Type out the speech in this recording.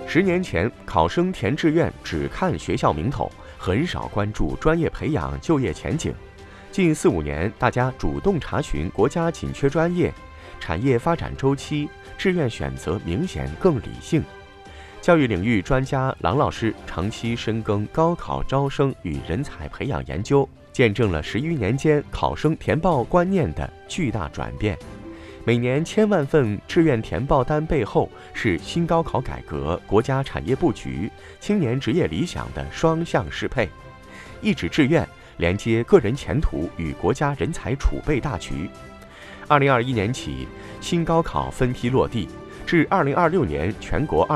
10年前，考生填志愿只看学校名头，很少关注专业培养、就业前景。近4、5年，大家主动查询国家紧缺专业，产业发展周期，志愿选择明显更理性。教育领域专家郎老师长期深耕高考招生与人才培养研究，见证了10余年间考生填报观念的巨大转变。每年1000万份志愿填报单背后，是新高考改革、国家产业布局、青年职业理想的双向适配。一纸志愿连接个人前途与国家人才储备大局。2021年起，新高考分批落地，至2026年全国